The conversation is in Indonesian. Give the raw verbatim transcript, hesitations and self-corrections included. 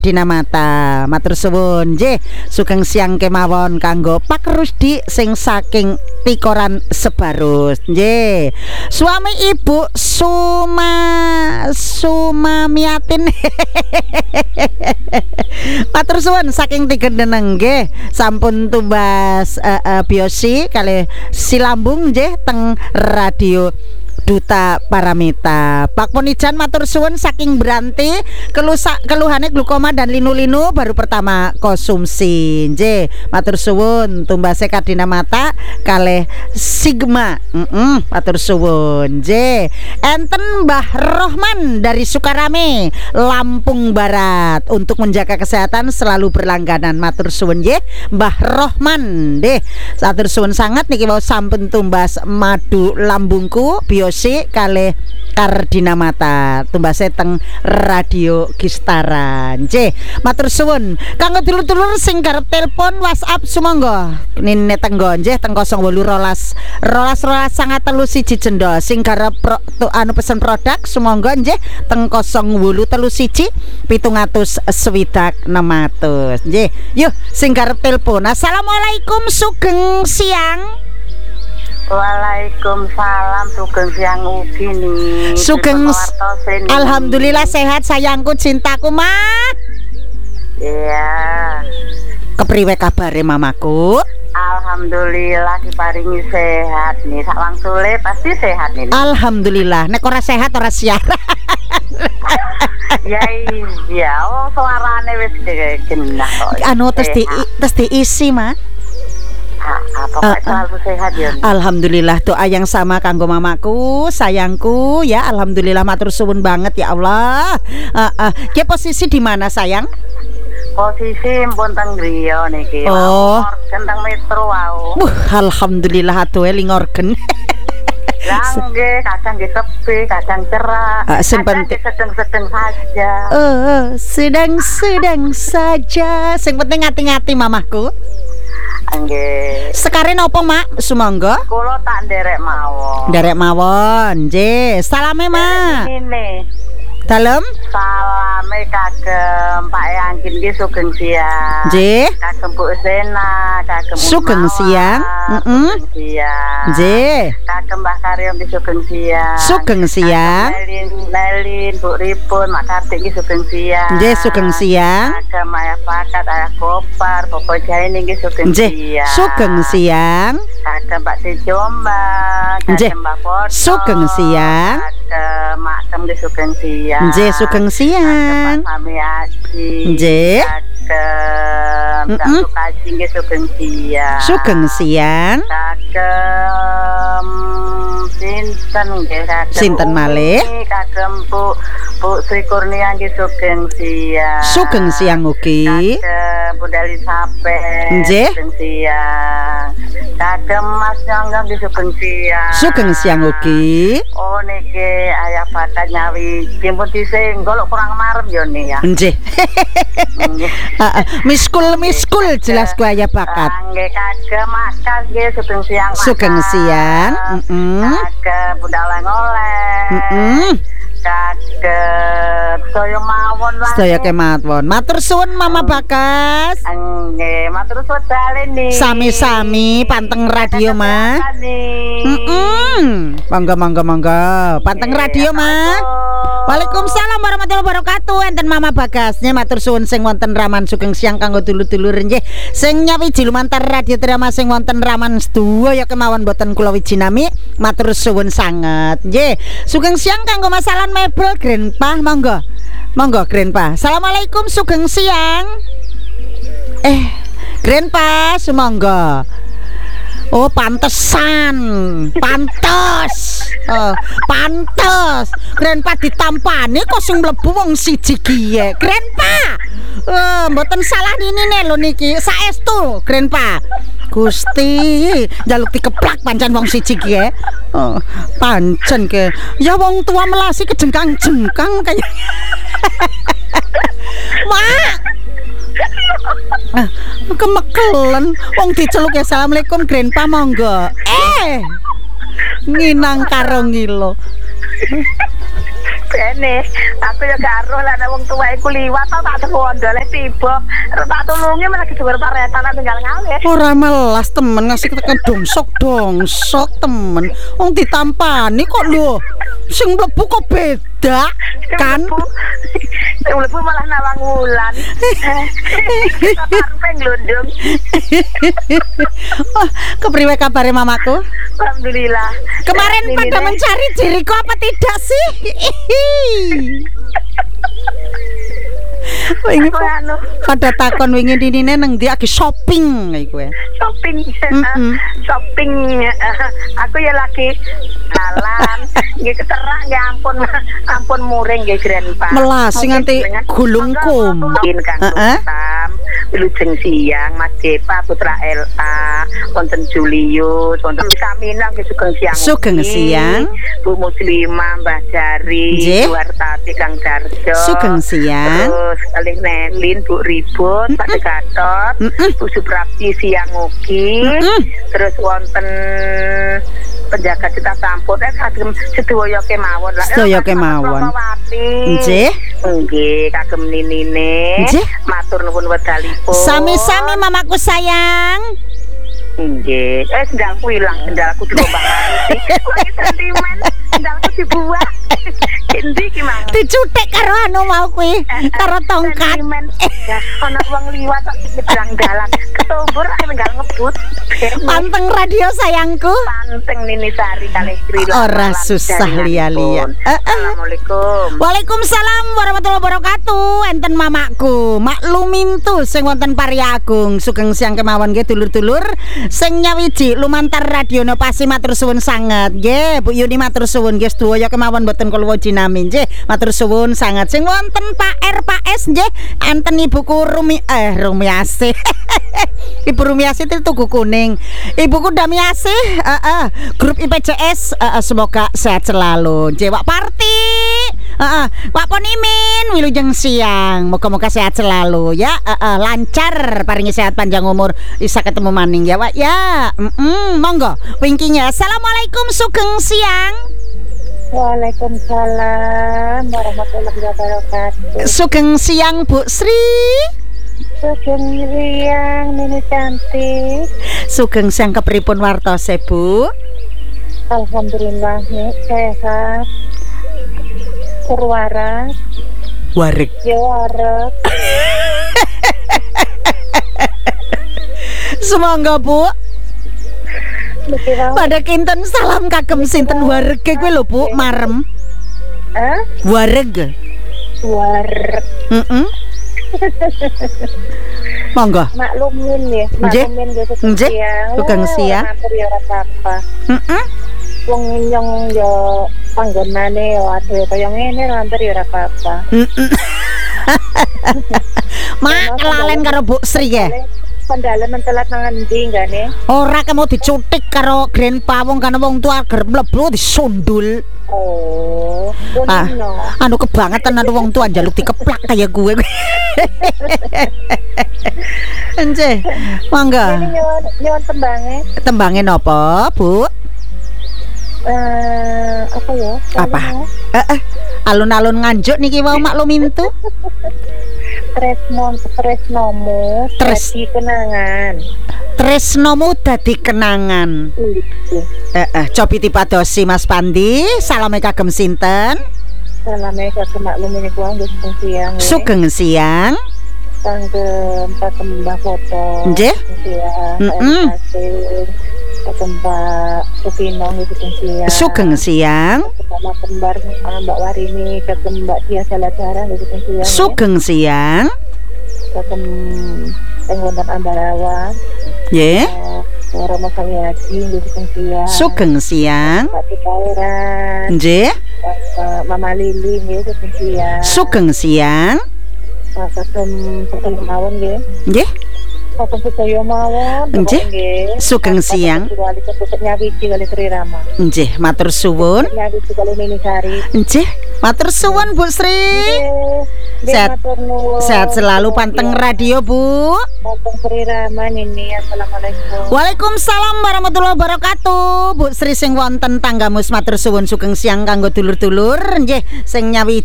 Dinamata matur suwun nggih sugeng siang kemawon kanggo Pak Rusdi sing saking Tikoran Sebarus nggih suami ibu Suma Sumamiatin matur suwun saking Tigendeneng nggih sampun tumbas uh, uh, biosi kalih silambung nggih teng radio Duta Paramita. Pak Ponijan matur suwun saking Beranti kelusa, keluhane glukoma dan linu-linu baru pertama konsumsi nggih matur suwun tumbase Kadinamata kalih Sigma mm -mm, matur suwun nggih enten Mbah Rohman dari Sukarame Lampung Barat untuk menjaga kesehatan selalu berlangganan matur suwun nggih Mbah Rohman nggih matur suwun sangat niki wau sampun tumbas madu lambungku bio si kalih Kardinamata tumbase teng radio Gistara nggih matur suwun kanggo dulur-dulur sing garep telepon WhatsApp sumangga nine tenggo nggih teng nol wolu rolas rolas rolas sangat telu siji jendo sing garep pro, tu, anu pesen produk sumangga nggih teng nol wolu telu siji pitung atus swidak enem atus nggih yuk sing garep telepon. Assalamualaikum sugeng siang. Waalaikumsalam sugeng siang ugi nih. Sugeng alhamdulillah sehat sayangku cintaku mah. Iya. Kepriwe kabare mamaku? Alhamdulillah diparingi sehat nih. Sak wangsule pasti sehat ini. Alhamdulillah. Nek ora sehat ora siaran. Ya iya, oh suarane wis genah kok. Anu tes di tes diisi mah. Apa uh, uh, selalu sehat ya. Alhamdulillah doa yang sama kanggo mamaku sayangku ya alhamdulillah matur suwun banget ya Allah. Uh, uh, ke posisi di mana sayang? Posisi mpun teng griya niki. Oh. Organ teng metro wau. Uh, alhamdulillah atuhe ling organ. Nggih, kadang nggih sepi, kadang cerah. Uh, kadang sedeng-sedeng saja. Eh, uh, sedang-sedang saja. Sing penting ngati-ngati mamahku. Nggih. Sekare napa, Mak? Sumangga. Kula tak nderek mawon. Nderek mawon. Nggih, salame, Mak. Ini. Dalem salame kagem Pak Yangkin nggih sugeng siang. Nggih. Kagem Bu Sena, kagem sugeng siang. Heeh. Sugeng siang. Nggih. Kagem Mbah Karyo nggih sugeng siang. Sugeng siang. Nelin, Nelin, Bu Ripun, Mak Kartik nggih sugeng siang. Nggih sugeng siang. Kagem Ayah Pakat, Ayah Kopar, Bobo Jaini nggih sugeng siang. Sugeng siang. Kagem Pak Jombang, kagem Mbah Foto. Sugeng siang. Kagem Mak Kem nggih sugeng siang. Nggih sugeng siang. Kami aji. Nggih. Kagem Kak Sukaji nggih sugeng siang. Sugeng siang. Kagem sinten nggih kagem. Sinten malih? Kagem Bu Bu Sri Kurnia nggih sugeng siang. Sugeng siang ugi. Kagem Bu Dalisabeth. Nggih. Sugeng siang. Kagem Mas Nyongga nggih sugeng siang. Sugeng siang ugi. Oh niki Ayah Bakat nyawi jimpun dhisik golek kurang marem yo nih ya. Nggih. Heeh, miskul miskul jelas ku Ayah Bakat. Nggih kagem Makas nggih sugeng siang. Sugeng siang. Heeh. Kagem Bunda Oleh-oleh. Heeh. Kagem sedaya mawon lah. Sedaya kemawon. Matur suwun Mama Bakas. Nggih, matur suwun dalene. Sami-sami panteng radio mah. Heeh. Monggo monggo monggo. Panteng radio mah. Waalaikumsalam warahmatullahi wabarakatuh. Enten Mama Bagasnya matur suwun sing wonten Raman sugeng siang kanggo dulur-dulur nggih. Sing nyawiji lumantar radio drama sing wonten Raman sedaya kemawon boten kula wijinami. Matur suwun sanget nggih. Sugeng siang kanggo masalah mebel Grandpa monggo. Monggo Grandpa. Assalamualaikum sugeng siang. Eh Grandpa sumangga. Oh pantesan, pantes, uh, pantes. Grandpa ditampani kok sing mlebu wong siji kiye. Grandpa, uh, mboten salah ini lho niki. Saestu, Grandpa. Gusti, njaluk dikeplak pancen wong siji kiye. Oh, pancen ke. Ya wong tua melasi kejengkang-jengkang kaya. Mak. Ah, kemekelen wong diceluk ya assalamualaikum Grandpa monggo. Eh. Nginang karo ngilo. Bene, aku ya gak roh lah nek wong tuwa iku liwat tau tak sekondole tiba. Terus tak tulungi malah dijuwer paretan tinggal ngalih. Ora melas temen ngasih tekan dongsok dongsok temen. Wong ditampani kok lho. Sing mlebu kok beda kan? Sing mlebu malah nawang wulan. Sampai nglundung. Wah, kepriwe kabare mamaku? Alhamdulillah. Kemarin Ini pada deh. mencari diriku apa tidak sih? Wingi Aku anu pada takon wingi dinine nang ndi lagi shopping iku ya. shopping, Mm-mm. shopping. Aku ya lagi jalan, nggih keterak nggih ampun, ampun muring nggih Grandpa. Melas sing nganti gulung kum. Mungkin Kang Heeh. Rustam, Wilujeng Siang, Mas Depa, Putra L A, wonten Julius, wonten Kamina nggih Sugeng Siang. Sugeng siang. Bu Muslimah, Mbah Jari, Nggih. Bu Wartati, Kang Darjo. Sugeng siang. Terus kalih Nelin, Bu Ribut, Pak Gatot, Mm-mm. Bu Suprapti Siang Ugi, Mm-mm. terus wonten penjaga cita sampun eh kagem sedaya kemawon lah. Sedaya kemawon. Nggih. Nggih, kagem ninine. Nggih. Matur nuwun wedalipun. Sami-sami mamaku sayang. Nggih. Eh sendalku ilang, sendalku dikombak-kari. Lagi sentimen, sendalku dibuang. Endi ki mang? Dicutek karo anu mau kuwi, karo tongkat. Sentimen. Ya, ana wong liwat kok nyebrang dalan. Ketumbur ae tinggal ngebut. Panteng radio sayangku. Panteng Nini Sari kalih Sri. Ora susah lia-lia. Eh, eh. Assalamualaikum. Waalaikumsalam warahmatullahi wabarakatuh. Enten mamaku, maklumintu sing wonten Pariagung. Sugeng siang kemawon nggih dulur-dulur sing nyawiji lumantar radiono pasi matur suwun sanget. Nggih, Bu Yuni matur suwun nggih sedaya kemawon boten kula jinami nggih. Matur suwun sanget. Sing wonten Pak R Pak S nggih, enten Ibuku Rumi eh Rumiasih. Ibu Rumiasih itu tugu kuning. Ibuku Damiasih, heeh. Grup I P C S, heeh, semoga sehat selalu. Nggih, Wak Parti. Heeh, Pak Ponimin, wilujeng siang. Moga-moga sehat selalu ya. Heeh, lancar paringi sehat panjang umur. Bisa ketemu maning ya, Pak ya. Heeh, monggo. Winkinya. Assalamualaikum sugeng siang. Waalaikumsalam warahmatullahi wabarakatuh. Sugeng siang Bu Sri. Sugeng siang Nini cantik. Sugeng siang kepripun wartose Bu? Alhamdulillah nih sehat. Kurwaras, Wareg. ya waras. Semoga Bu. Niki wae. Pada kinten salam kagem sinten wareg kuwi lho Bu, marem. Hah? Wareg. War. Heeh. Monggo. Maklumin ya, Nggih. maklumin gitu Nggih. Sugeng siang. Ngatur ya ora apa-apa. Heeh. Wong nyong yo panggonane yo aduh kaya ngene ngatur ya ora apa-apa. Heeh. Mak lalen karo Bu Sri ya. Pandalen mentelat nang endi nggane? Ora kemo dicutik karo Grandpa wong kana wong tua ger mlebu disundul. Oh, Ah, kulino. anu kebangetan anu wong tua njaluk dikeplak kaya gue. Ence, monggo. Ini nyon nyon tembange. Tembange napa, Bu? Eh, apa ya? Apa? Eh, eh, alun-alun Nganjuk niki wau maklumintu. Tresmon, tresnomu, Tres. dadi kenangan. Tresnomu dadi kenangan. Iya. Eh, eh, cobi dipadosi Mas Pandi. Salame kagem sinten? Salame kagem maklumin iku anggo sugeng siang. ya. Sugeng siang. Kagem kagem Mbah Foto. Nggih. Sugeng siang. Mm-mm. Kasih. Kagem Mbak Supino nggih sugeng siang. Sugeng siang. Sama kembar uh, Mbak Warini, kagem Mbak Tia Saladara nggih sugeng siang. ya. Sugeng siang. Kagem teng wonten Ambarawa. Nggih. Uh, Romo Salyadi nggih sugeng siang. Sugeng siang. Pak Tikairan. Nggih. Uh, Mama Lili nggih sugeng siang. Sugeng siang. Uh, kagem kagem mawon nggih. Nggih. Kagem sedaya mawon. Nggih. Nggih. Sugeng siang. Kali ketut nyawiji kali Tri Rama. Nggih, matur suwun. Nyawiji kali Nini Sari. Nggih, matur suwun Bu Sri. Nggih. Sehat, sehat selalu panteng radio, Bu. Panteng Sri Rahman ini. Assalamualaikum. Waalaikumsalam warahmatullahi wabarakatuh. Bu Sri sing wonten tanggamus matur suwun sugeng siang kanggo dulur-dulur nggih sing nyawi